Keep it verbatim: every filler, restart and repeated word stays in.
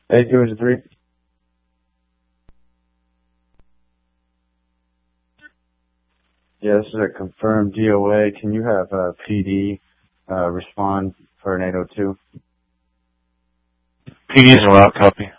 eight two three. Yeah, this is a confirmed D O A. Can you have uh, P D uh, respond for an eight oh two? P D's a route copy.